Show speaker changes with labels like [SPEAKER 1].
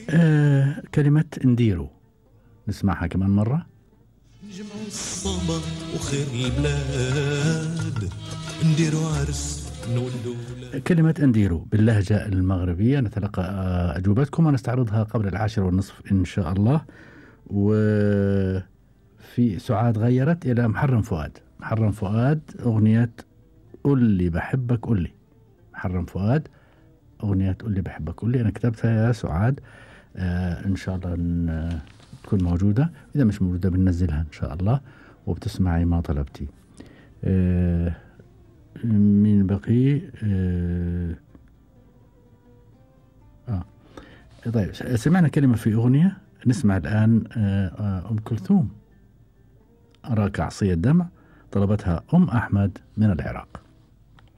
[SPEAKER 1] كلمة نديرو، نسمعها كمان مرة.
[SPEAKER 2] نجمعوا الصبا وخير البلاد، نديروا عرس نولدوا.
[SPEAKER 1] كلمة نديرو باللهجة المغربية، نتلقى أجوبتكم ونستعرضها قبل 10:30 إن شاء الله. وفي سعاد غيرت إلى محرم فؤاد. محرم فؤاد أغنية قل لي بحبك قل لي. محرم فؤاد أغنية قل لي بحبك قل لي، أنا كتبتها يا سعاد. إن شاء الله تكون موجودة، إذا مش موجودة بننزلها إن شاء الله وبتسمعي ما طلبتي. من بقي طيب، سمعنا كلمة في أغنية، نسمع الآن أم كلثوم أراك عصي الدمع، طلبتها أم أحمد من العراق.